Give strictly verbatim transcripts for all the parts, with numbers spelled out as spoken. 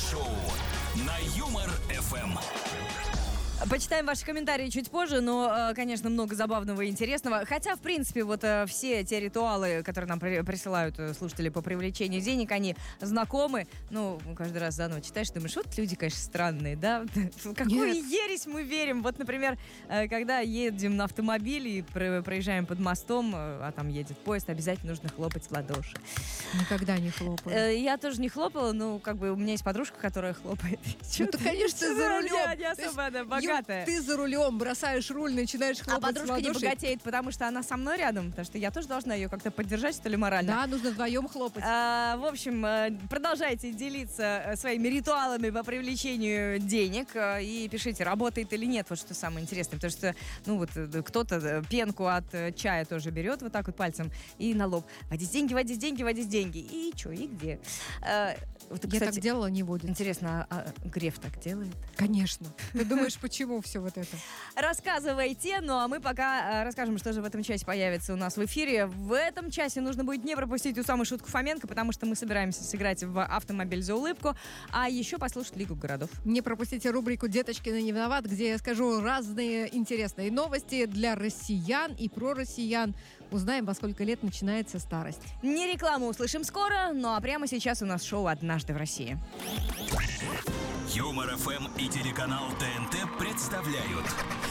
шоу на Юмор-эф эм. Почитаем ваши комментарии чуть позже, но, конечно, много забавного и интересного. Хотя, в принципе, вот все те ритуалы, которые нам присылают слушатели по привлечению денег, они знакомы. Ну, каждый раз заново читаешь, думаешь, вот люди, конечно, странные, да? В какую Нет. ересь мы верим? Вот, например, когда едем на автомобиле и проезжаем под мостом, а там едет поезд, обязательно нужно хлопать в ладоши. Никогда не хлопаю. Я тоже не хлопала, но как бы у меня есть подружка, которая хлопает. Ну, то, конечно, ты за рулем. Не особо, да, богатая. Ты за рулем, бросаешь руль, начинаешь хлопать. А подружка не богатеет, потому что она со мной рядом, потому что я тоже должна ее как-то поддержать, что ли, морально. Да, нужно вдвоем хлопать. А, в общем, продолжайте делиться своими ритуалами по привлечению денег и пишите, работает или нет. Вот что самое интересное, потому что, ну вот, кто-то пенку от чая тоже берет вот так вот пальцем и на лоб. Водить деньги, водить деньги, водить деньги. И что, и где? А, вот, я кстати, так делала, не будет. Интересно, а, а Греф так делает? Конечно. Ты думаешь, почему все вот это? Рассказывайте, ну а мы пока расскажем, что же в этом часе появится у нас в эфире. В этом часе нужно будет не пропустить ту самую шутку Фоменко, потому что мы собираемся сыграть в «Автомобиль за улыбку», а еще послушать Лигу городов. Не пропустите рубрику «Деточкины не виноват», где я скажу разные интересные новости для россиян и про россиян. Узнаем, во сколько лет начинается старость. Не рекламу услышим скоро, ну а прямо сейчас у нас шоу «Однажды в России». Юмор-эф эм и телеканал ТНТ представляют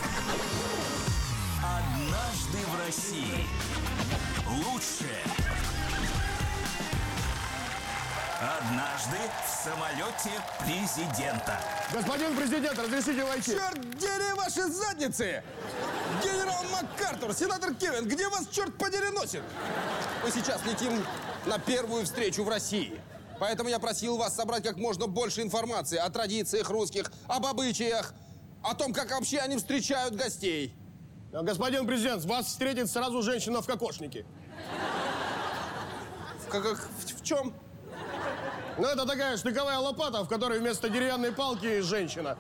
«Однажды в России». Лучшее. Однажды в самолете президента. Господин президент, разрешите войти? Черт дери ваши задницы! Генерал МакАртур, сенатор Кевин, где вас, черт подери, носит? Мы сейчас летим на первую встречу в России. Поэтому я просил вас собрать как можно больше информации о традициях русских, об обычаях, о том, как вообще они встречают гостей. Господин президент, вас встретит сразу женщина в кокошнике. В, как, в, в чем? Ну, это такая штыковая лопата, в которой вместо деревянной палки женщина.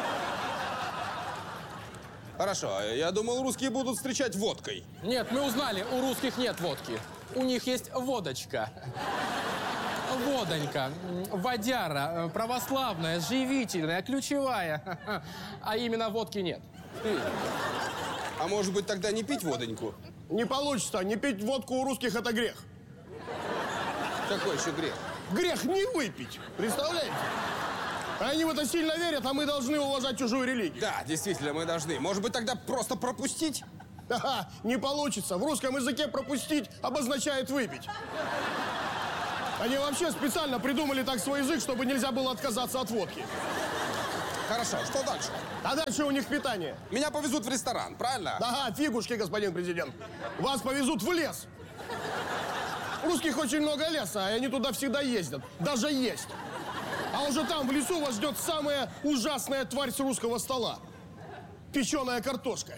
Хорошо, я думал, русские будут встречать водкой. Нет, мы узнали, у русских нет водки. У них есть водочка. Водонька, водяра, православная, живительная, ключевая. А именно водки нет. А может быть, тогда не пить водоньку? Не получится. Не пить водку у русских — это грех. Какой еще грех? Грех не выпить. Представляете? Они в это сильно верят, а мы должны уважать чужую религию. Да, действительно, мы должны. Может быть, тогда просто пропустить? Ага, не получится. В русском языке пропустить обозначает выпить. Они вообще специально придумали так свой язык, чтобы нельзя было отказаться от водки. Хорошо, что дальше? А дальше у них питание. Меня повезут в ресторан, правильно? Ага, фигушки, господин президент. Вас повезут в лес. У русских очень много леса, и они туда всегда ездят. Даже есть. А уже там, в лесу, вас ждет самая ужасная тварь с русского стола. Печеная картошка.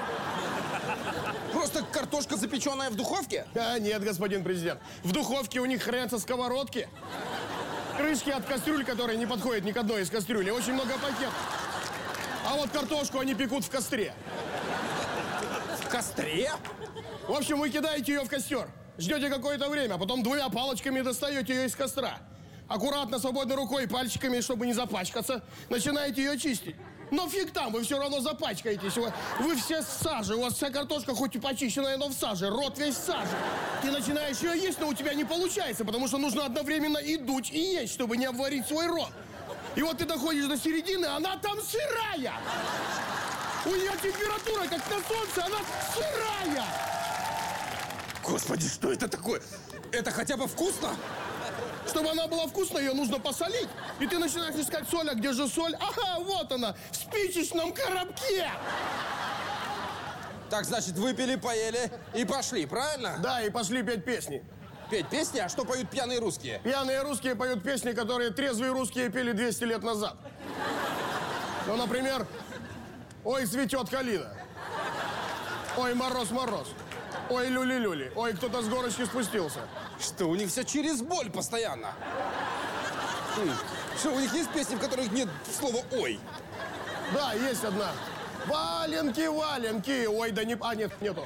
Просто картошка, запеченная в духовке? А, нет, господин президент. В духовке у них хранятся сковородки. Крышки от кастрюль, которые не подходят ни к одной из кастрюлей. Очень много пакетов. А вот картошку они пекут в костре. В костре? В общем, вы кидаете ее в костер. Ждете какое-то время, потом двумя палочками достаете ее из костра. Аккуратно, свободной рукой, пальчиками, чтобы не запачкаться, начинаете ее чистить. Но фиг там, вы все равно запачкаетесь. Вы, вы все в саже, у вас вся картошка хоть и почищенная, но в саже, рот весь в саже. Ты начинаешь ее есть, но у тебя не получается, потому что нужно одновременно и дуть, и есть, чтобы не обварить свой рот. И вот ты доходишь до середины, она там сырая. У нее температура, как на солнце, она сырая. Господи, что это такое? Это хотя бы вкусно? Чтобы она была вкусной, ее нужно посолить. И ты начинаешь искать соль, а где же соль? Ага, вот она, в спичечном коробке. Так, значит, выпили, поели и пошли, правильно? Да, и пошли петь песни. Петь песни? А что поют пьяные русские? Пьяные русские поют песни, которые трезвые русские пели двести лет назад. Ну, например, «Ой, цветет калина», «Ой, мороз-мороз», «Ой, люли-люли», «Ой, кто-то с горочки спустился». Что, у них все через боль постоянно? Хм. Что, у них есть песни, в которых нет слова «ой»? Да, есть одна. «Валенки, валенки». Ой, да не... А, нет, нету.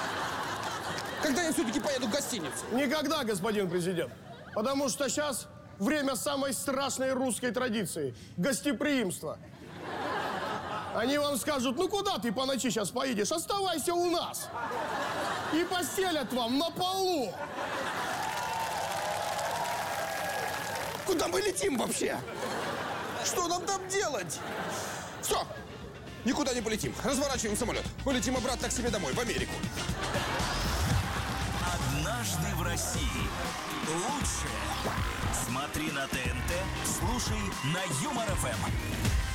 Когда я все-таки поеду в гостиницу? Никогда, господин президент. Потому что сейчас время самой страшной русской традиции – гостеприимства. Они вам скажут, ну куда ты по ночи сейчас поедешь? Оставайся у нас. И постелят вам на полу. Куда мы летим вообще? Что нам там делать? Все, никуда не полетим. Разворачиваем самолет. Полетим обратно к себе домой, в Америку. Однажды в России. Лучшее. Смотри на ТНТ, слушай на Юмор ФМ.